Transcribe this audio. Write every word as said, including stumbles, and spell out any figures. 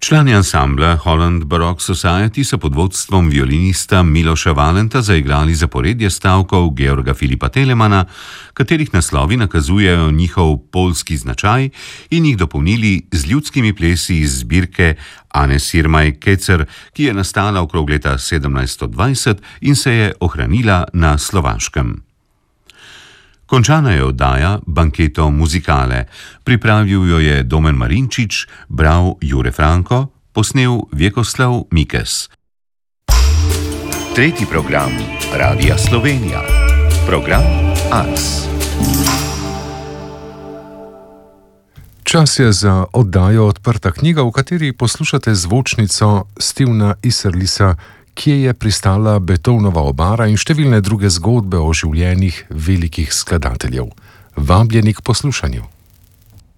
Člani ansambla Holland Baroque Society so pod vodstvom violinista Miloša Valenta zaigrali zaporedje stavkov Georga Filipa Telemana, katerih naslovi nakazujejo njihov poljski značaj, in jih dopolnili z ljudskimi plesi iz zbirke Ane Sirmaj Kecer, ki je nastala okrog leta sedemnajststo dvajset in se je ohranila na Slovaškem. Končana je oddaja Banketo muzikale. Pripravil jo je Domen Marinčič, bral Jure Franko, posnel Vjekoslav Mikes. Tretji program Radia Slovenija. Program Ars. Čas je za oddajo Odprta knjiga, v kateri poslušate zvočnico Stevena Isserlisa, kje je pristala Beethovenova obara in številne druge zgodbe o življenjih velikih skladateljev. Vabljeni k poslušanju.